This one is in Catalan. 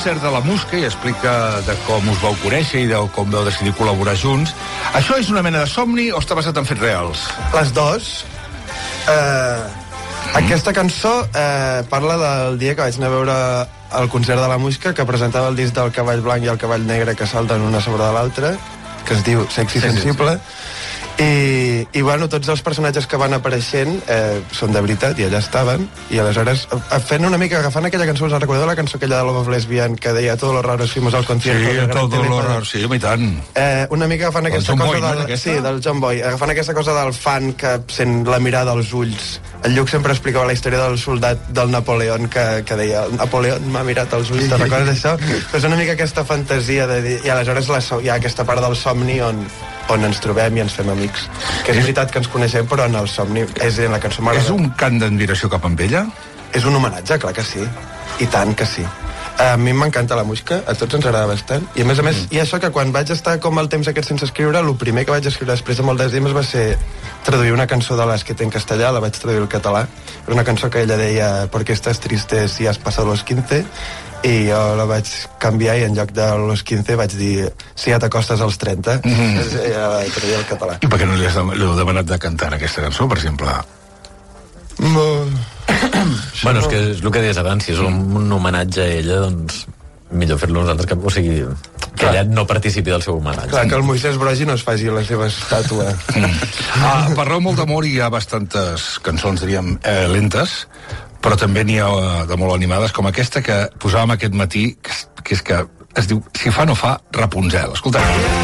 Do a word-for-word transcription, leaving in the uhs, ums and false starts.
concert de la Musca i explica de com us vau conèixer i de com vau decidir col·laborar junts. Això és una mena de somni o està basat en fets reals? Les dos. Eh, mm. Aquesta cançó eh, parla del dia que vaig anar a veure el concert de la Musca, que presentava el disc del Cavall Blanc i el Cavall Negre que salten una sobre de l'altra, que es diu Sexy Sensible. Sí, sí, sí. I, i bueno, tots els personatges que van apareixent eh, són de veritat i allà estaven, i aleshores fent una mica, agafant aquella cançó, us recordeu la cançó aquella de Love of Lesbian que deia todo lo raro fuimos al concierto? Sí, todo lo raro, sí, i tant. Eh, una mica agafant el aquesta John cosa Boy, del, no, sí, del John Boy, agafant aquesta cosa del fan que sent la mirada als ulls. El Lluc sempre explicava la història del soldat del Napoleón que, que deia, Napoleón m'ha mirat als ulls, te recordes això? Però és una mica aquesta fantasia de dir, i aleshores la, hi ha aquesta part del somni on on ens trobem i ens fem amics. Que és veritat que ens coneixem, però en el somni és en la cançó m'agrada. És un cant d'admiració cap amb ella? És un homenatge, clar que sí. I tant que sí. A mi m'encanta la música, a tots ens agrada bastant. I a més a més, mm. i això que quan vaig estar com el temps aquest sense escriure, el primer que vaig escriure després de molt de temps va ser traduir una cançó de les que té en castellà, la vaig traduir al català. Era una cançó que ella deia ¿Por qué estás triste si has pasado los quince? I jo la vaig canviar i en lloc de los quinze vaig dir si ja t'acostes als trenta. Mm-hmm. Ja la vaig traduir al català. I per què no li heu demanat de cantar aquesta cançó, per exemple? No. Bueno, és que és el que deies abans, si és un, un homenatge a ella, doncs millor fer-lo nosaltres, que, o sigui, que ella no participi del seu homenatge. Clar, que el Moisès Broggi no es faci la seva estàtua. Mm. Ah, parleu molt d'amor i hi ha bastantes cançons, diríem, eh, lentes, però també n'hi ha de molt animades, com aquesta que posàvem aquest matí, que és que es diu Si fa no fa, Rapunzel. Escolta.